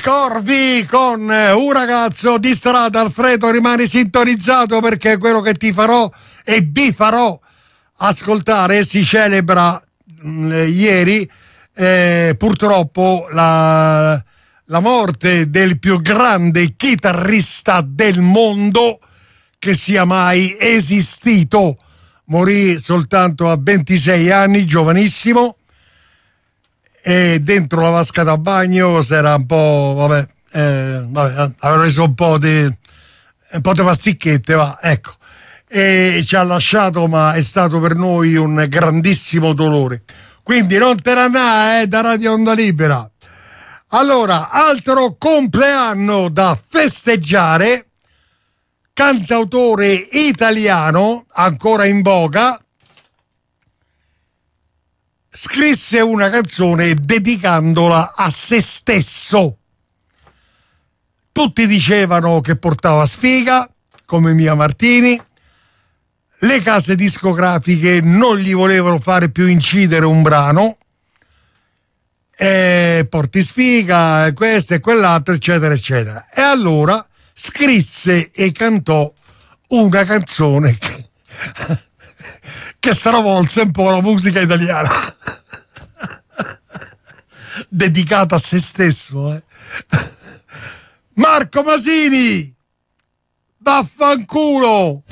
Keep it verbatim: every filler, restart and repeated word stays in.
Corvi con un ragazzo di strada. Alfredo, rimani sintonizzato perché quello che ti farò e vi farò ascoltare si celebra mh, ieri eh, purtroppo la, la morte del più grande chitarrista del mondo che sia mai esistito. Morì soltanto a ventisei anni, giovanissimo, e dentro la vasca da bagno si era un po', vabbè, eh, vabbè aveva preso un po' di un po' di pasticchette, va, ecco, e ci ha lasciato, ma è stato per noi un grandissimo dolore. Quindi non te ne andare, eh, da Radio Onda Libera. Allora, altro compleanno da festeggiare, cantautore italiano ancora in voga, scrisse una canzone dedicandola a se stesso. Tutti dicevano che portava sfiga, come Mia Martini. Le case discografiche non gli volevano fare più incidere un brano. E porti sfiga, questo e quell'altro, eccetera, eccetera. E allora scrisse e cantò una canzone che, che stravolse un po' la musica italiana. Dedicata a se stesso, eh. Marco Masini, vaffanculo.